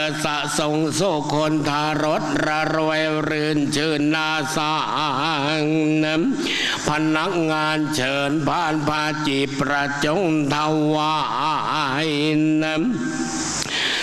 สะสงโสคนทารสระรวยรื่นชื่นนาสางพนักงานเชิญผ่านพาจีประจงถวาย